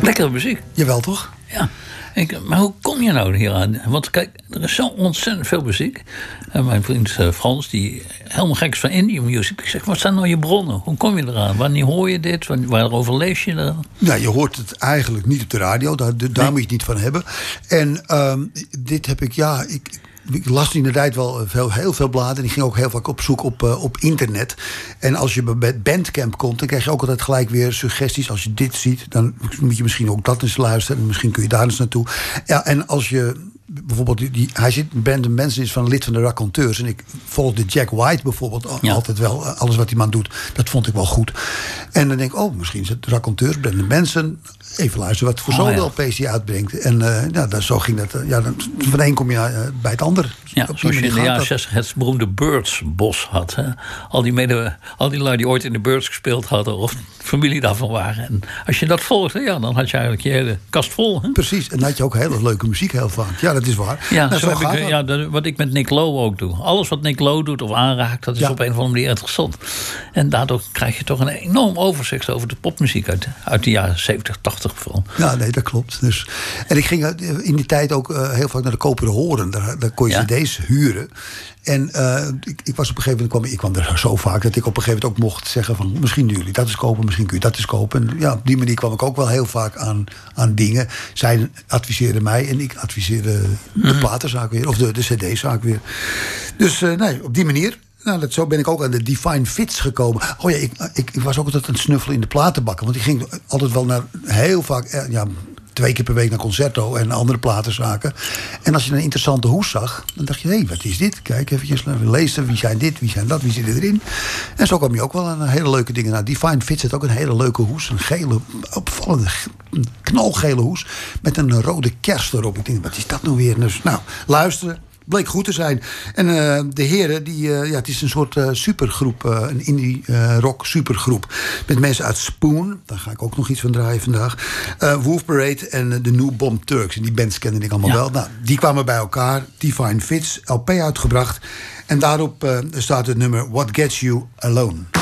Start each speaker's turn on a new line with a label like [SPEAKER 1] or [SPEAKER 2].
[SPEAKER 1] Lekkere muziek.
[SPEAKER 2] Jawel, toch?
[SPEAKER 1] Ja. Maar hoe kom je nou hier aan? Want kijk, er is zo ontzettend veel muziek. En mijn vriend Frans, die helemaal gek is van indie music. Ik zeg, wat zijn nou je bronnen? Hoe kom je eraan? Wanneer hoor je dit? Waarover lees je er?
[SPEAKER 2] Nou, je hoort het eigenlijk niet op de radio. Daar moet je het niet van hebben. En dit heb ik, ik las inderdaad wel heel veel bladen. En ik ging ook heel vaak op zoek op internet. En als je bij Bandcamp komt, dan krijg je ook altijd gelijk weer suggesties. Als je dit ziet, dan moet je misschien ook dat eens luisteren. En misschien kun je daar eens naartoe. Ja, en als je bijvoorbeeld hij zit Band of Benson is van lid van de Raconteurs. En ik volgde Jack White bijvoorbeeld altijd wel. Alles wat die man doet, dat vond ik wel goed. En dan denk ik, misschien is het Raconteurs, Band of Benson. Even luisteren wat voor solo-LP's hij uitbrengt. En zo ging dat. Van de een kom je bij het ander.
[SPEAKER 1] Ja, zoals je in de jaren 60 het beroemde Birds-bos had. Hè? Al die lui die ooit in de Birds gespeeld hadden, of familie daarvan waren. En als je dat volgde, dan had je eigenlijk je hele kast vol. Hè?
[SPEAKER 2] Precies, en dan had je ook hele leuke muziek heel vaak. Ja, dat is waar.
[SPEAKER 1] Ja, zo heb ik, wat ik met Nick Lowe ook doe. Alles wat Nick Lowe doet of aanraakt, dat is op een of andere manier interessant. En daardoor krijg je toch een enorm overzicht over de popmuziek uit de jaren 70, 80 vooral.
[SPEAKER 2] Ja, nee, dat klopt. Dus, en ik ging in die tijd ook heel vaak naar de Koperen Horen. Daar kon je cd's huren. En ik was op een gegeven moment, ik kwam er zo vaak dat ik op een gegeven moment ook mocht zeggen van, misschien doen jullie dat eens kopen, misschien kun je dat eens kopen. En op die manier kwam ik ook wel heel vaak aan dingen. Zij adviseerden mij en ik adviseerde de platenzaak weer, of de cd-zaak weer. Dus op die manier. Zo ben ik ook aan de Define Fits gekomen. Ik was ook altijd aan het snuffelen in de platenbakken. Want ik ging altijd wel naar heel vaak, 2 keer per week naar Concerto en andere platenzaken. En als je een interessante hoes zag, dan dacht je, hé, wat is dit? Kijk eventjes, lezen, wie zijn dit, wie zijn dat, wie zit erin? En zo kwam je ook wel aan hele leuke dingen. Nou, Define Fits heeft ook een hele leuke hoes. Een gele, opvallende, knalgele hoes. Met een rode kers erop. Ik denk, wat is dat nou weer? Dus, luisteren. Bleek goed te zijn. En de heren, het is een soort supergroep. Een indie rock supergroep. Met mensen uit Spoon. Daar ga ik ook nog iets van draaien vandaag. Wolf Parade en de New Bomb Turks. En die bands kende ik allemaal wel. Nou, die kwamen bij elkaar. Define Fits, LP uitgebracht. En daarop staat het nummer What Gets You Alone.